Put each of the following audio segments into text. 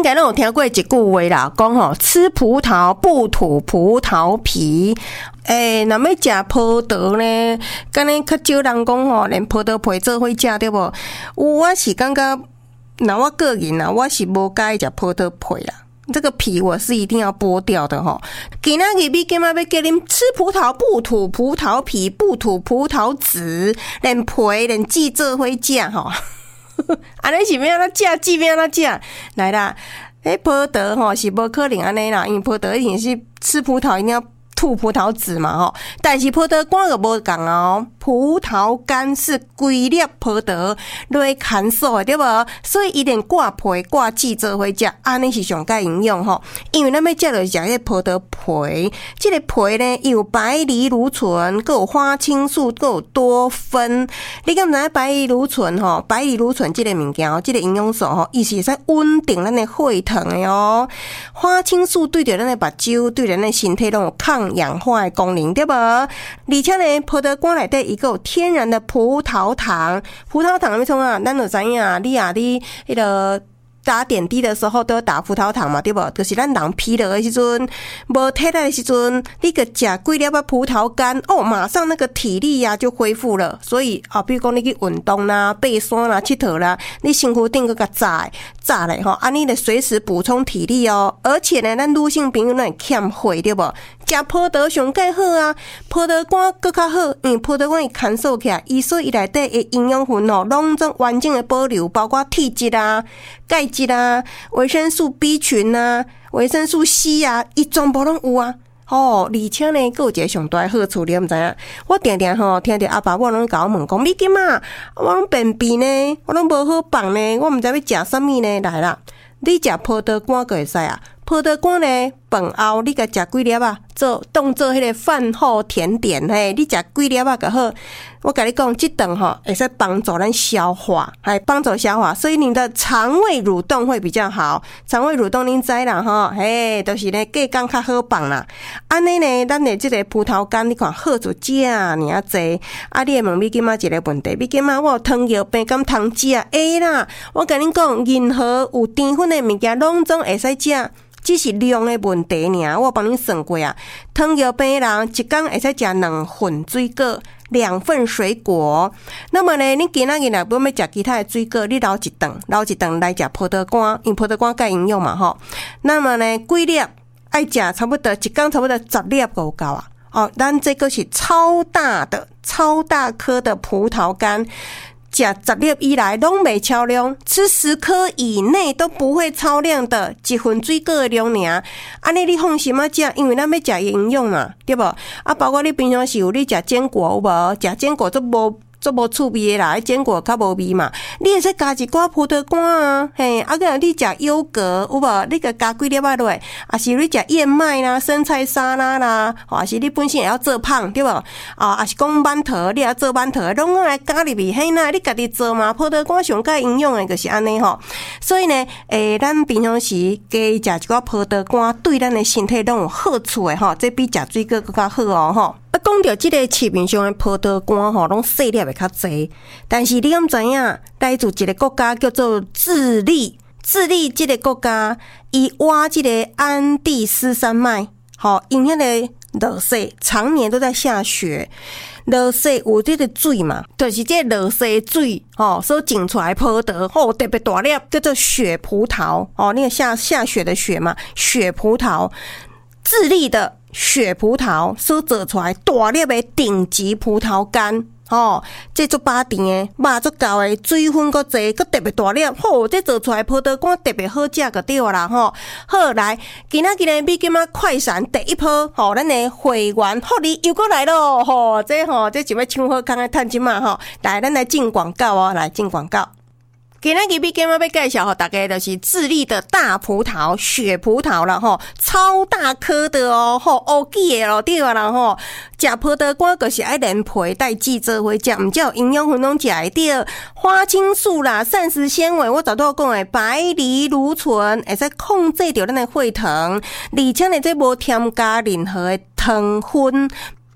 该拢有听过一句话啦，讲吼吃葡萄不吐葡萄皮。若要食葡萄呢，敢若较少人讲吼，连葡萄皮做伙食对无？我是感觉，那我个人啊，我是无介意食葡萄皮啦。这个皮我是一定要剥掉的吼。今仔日你干嘛要叫恁吃葡萄不吐葡萄皮，不吐葡萄籽，连皮连籽做伙食吼。安尼是要安怎食，籽要安怎食？来啦，葡萄吼是无可能安尼啦，因为葡萄一定是吃葡萄一定要吐葡萄籽嘛吼，但是葡萄干就无共哦。葡萄干是规粒葡萄落砍锁的对无？所以伊连挂皮挂籽做伙食，安尼是上介营养吼。因为咱要食就食迄葡萄皮，这个皮呢有白藜芦醇，还有花青素，还有多酚。你敢知白藜芦醇吼？白藜芦醇这个物件，这个营养素吼，伊是会使稳定咱的血糖的哦。花青素对着咱的目睭，对着咱的身体拢有抗氧化的功能，对无？而且呢，葡萄干内底伊个有天然的葡萄糖，葡萄糖要创啊？咱就知影，你迄个打点滴的时候都要打葡萄糖嘛，对不？就是咱人疲劳的时阵，无体力的时阵，你个食几粒葡萄干，哦，马上那个体力呀就恢复了。所以啊，比如讲你去运动啦、爬山啦、佚佗啦，你身躯顶个甲炸咧吼，安尼得随时补充体力哦。而且呢，咱女性朋友会欠血对不？食葡萄上介好啊，葡萄干更较好，因为葡萄干伊干燥起来，所以伊内底的营养分哦，拢总完整的保留，包括铁质啊、钙质啊、维生素 B 群啊、维生素 C 啊，伊全部拢有啊。而且呢，还有一个上大的好处，你毋知影？我定定吼听着阿爸母拢甲我问讲，你今仔我拢便秘呢，我拢无好放呢，我毋知要食啥物呢？来啦，你食葡萄干就会使啊。葡萄干呢，饭后你甲食几粒啊？当做迄个饭后甜点嘿，你食几粒啊就好。我跟你讲，这顿吼会使帮助咱消化，还帮助消化，所以你的肠胃蠕动会比较好。肠胃蠕动恁知啦吼，嘿，就是呢隔工较好放啦。安尼呢，咱的这个葡萄干，你看好处这尔济。啊，你会问你今仔一个问题，你今仔我有糖尿病敢通食？会啦，我跟你讲，任何有淀粉的物件，拢总会使食。只是量的问题尔，我帮你算过啊。糖尿病人一天会使食2份水果，2份水果。那么呢，你今仔日若要食其他的水果，你留一顿来食葡萄干，因葡萄干介营养嘛吼。那么呢，几粒爱食差不多一天差不多10粒就有够啊。咱这个是超大颗的葡萄干。食10粒以来拢袂超量，吃10颗以内都不会超量的1份水果的量尔。安尼你放心啊食，因为咱要食营养嘛，对无？啊，包括你平常时有你食坚果有无？食坚果都无趣味的啦，坚果较无味嘛。你会使加一寡葡萄干啊，嘿，啊个你食优格有无？你个加几粒仔落，啊是你食燕麦啦、生菜沙拉啦，或是你本身也要做胖对无？啊是讲馒头，你也要做馒头，拢来加入去，嘿呐，你家己做嘛。葡萄干上介营养的就是安尼吼。所以呢，咱平常时加食一寡葡萄干，对咱的身体拢有好处的吼，这比食水果更加好哦吼。讲到这个市面上的葡萄干吼，拢细粒的较济，但是你敢知影，来自一个国家叫做智利，这个国家伊挖这个安第斯山脉，吼，因迄个落雪常年都在下雪，落雪有这个水嘛，就是这个落雪水吼所种出来的葡萄吼特别大粒，叫做雪葡萄哦，那个下雪的雪嘛，雪葡萄，智利的。雪葡萄所做出来大粒的顶级葡萄干，这足巴甜的，肉足够的，水分够济，佮特别大粒，这做出来葡萄干特别好食就对啦吼。好来，今仔日比今仔快闪第一波，咱的会员福利又过来咯，这就要抢好康的趁钱嘛吼。来，咱来进广告哦，来进广告。今仔日比今仔要介绍大家就是智利的大葡萄雪葡萄啦吼，超大颗的哦，乌记的咯对啦吼。食葡萄干就是爱连皮带籽做伙食，毋只有营养分拢食会到，花青素啦、膳食纤维，我早都讲的白藜芦醇会使控制着咱的血糖，而且呢这无添加任何的糖分。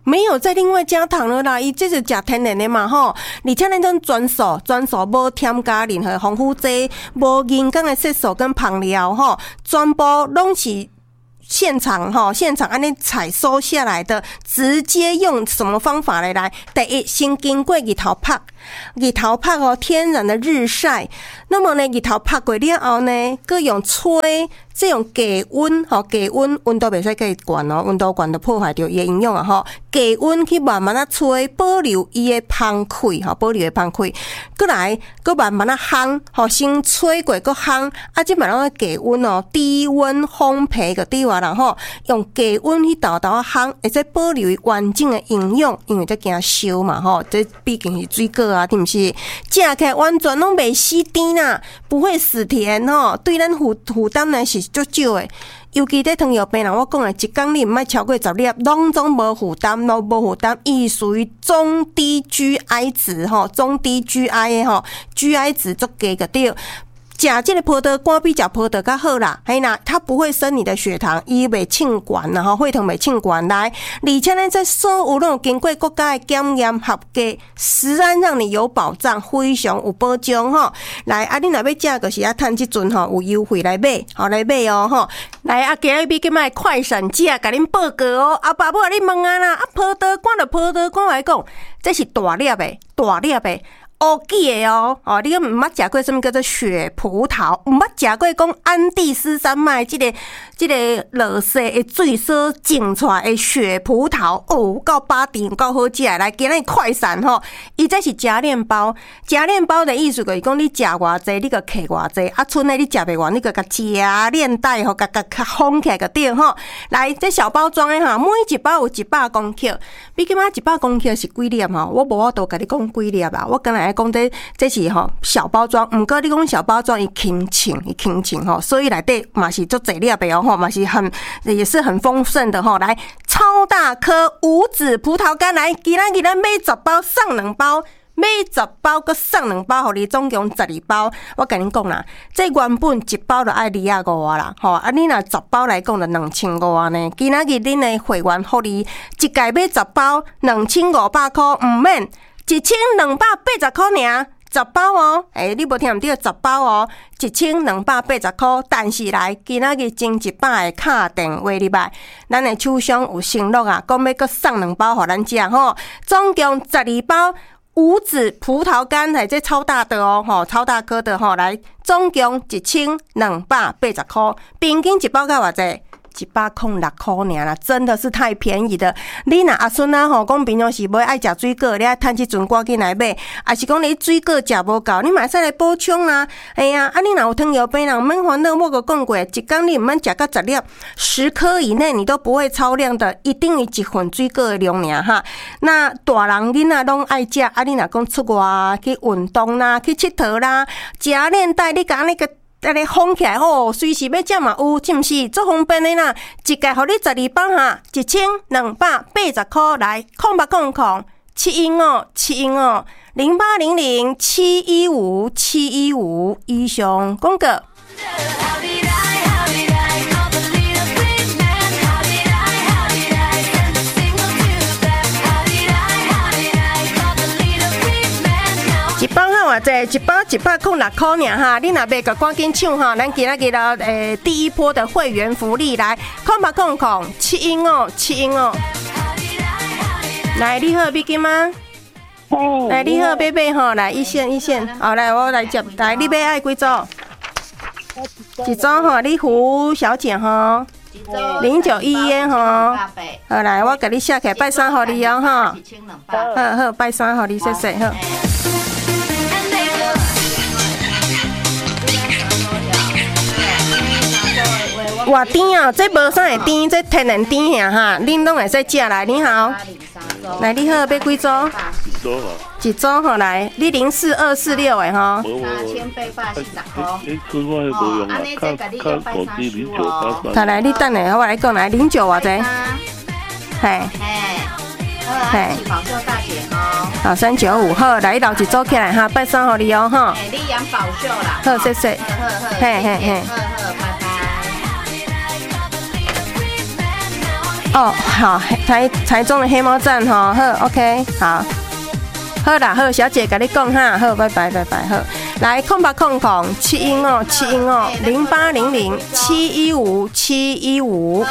没有再另外加糖了啦，伊这是食天然的嘛吼，而且咱种全素无添加任何防腐剂、无人工的色素跟香料吼，全部拢是现场安尼采收下来的，直接用什么方法来？第一，先经过日头晒天然的日晒。那么呢，日头晒过了后呢，佮用吹，这种低温温度袂使过悬哦，温度悬就破坏掉伊的营养啊吼。低温去慢慢吹，保留伊的香气过来，佮慢慢烘先吹过佮烘，即摆拢低温哦，低温烘焙个对话啦吼，用低温去豆烘，会使保留完整的营养，因为这惊烧嘛吼，这毕竟是水果啊，对毋是？食起来完全拢袂死甜啦，不会死甜吼，对咱负担呢是足少的。尤其在糖尿病人，我讲的一天你毋爱超过10粒，拢总无负担，伊属于中低 GI 值吼，中低 GI 的吼 ，GI 值足低个对。食这个葡萄干比食葡萄较好啦，嘿啦，它不会升你的血糖，伊袂称悬啦吼，血糖袂称悬来，而且呢，在所有拢经过国家的检验合格，食安让你有保障，非常有保障吼。来，你若要食，就是趁即阵吼有优惠来买，来买哦吼。来，今日要买快闪价，甲恁报告哦。爸母你问啦，葡萄干来讲，这是大粒的。乌记的哦，你毋捌食过什么叫做雪葡萄？毋捌食过讲安第斯山脉这个落雪的水所种出来的雪葡萄哦，够巴甜，够好食。来，今日快闪吼，伊这是夹链包的意思就是讲你食偌济，你个摕偌济，剩的你食袂完，你个夹链带吼，甲封起来个对吼。来，这小包装的哈，每一包有100公克，你起码100公克是几粒吼？我无法度甲你讲几粒啊，我刚才讲这是小包装，毋过你讲小包装伊轻轻吼，所以内底嘛是足侪粒的哦吼，嘛是也是很丰盛的吼。来，超大颗无籽葡萄干，来，今仔买10包送2包。买10包佮送2包，互你总共12包。我甲恁讲啦，这原本1包就爱250啊啦，吼！你若10包来讲就2500啊呢。今仔日恁的会员互你一届买10包2500块，毋免1280块尔。10包哦，你无听毋对，10包哦，1280块。但是来，今仔日前100的敲电话入来，咱的厂商有承诺啊，讲要佮送2包互咱食吼，总共12包。无籽葡萄干，这超大的哦，超大颗的吼，来，总共1280块，平均1包到偌济？106块尔啦，真的是太便宜的。你若阿孙啊吼，讲平常时买爱食水果，你爱趁即阵赶紧来买，还是讲你水果食无够，你嘛使来补充啦。哎呀，你若有糖尿病人，毋免烦恼，我个讲过，一天你毋免食到10粒，10颗以内你都不会超量的，一定有1份水果的量尔哈。那大人囡仔拢爱食，你若讲出外去运动啦，去佚佗啦，夹链带你甲那个。封起来吼，随时要食嘛有，是毋是？足方便的啦！一届互你12包哈，1280块来，0800-715-715 0800-715-715以上广告。一包偌济？一包106块尔哈！你若买个赶紧抢哈！咱今仔日第一波的会员福利来，0800-715-715。来，你好，美金吗？来，你好，贝贝哈！来，一线，好来，我来接。来，你要爱几组？一组哈，你胡小姐哈。0911哈，好来，我给你写起来，拜3互你哦哈。好，拜3互你，谢谢好。偌甜啊！这无啥会甜，这天然甜呀哈，恁拢会使食来。你好，来你好，要几组？一组吼来，你04246的吼。他来，你等下，我来讲来09偌济？嘿。保秀大姐哦，好395好，来留一组起来哈，拜3互你哦哈。你养保秀啦，好谢谢，嘿，拜拜。 哦，好，台中的黑猫站哈，好 ，OK， 好，好啦，好，小姐跟你讲哈，好，拜拜，拜拜，好，来，0800-715-715-0800-715-715。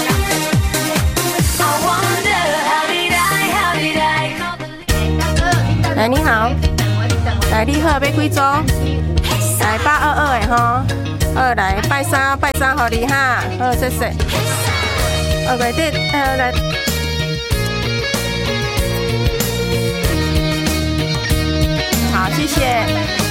来，你好，来，你好，要几组？来822的吼，好，来拜三，互你哈，好，谢谢。月底，来。好，谢谢。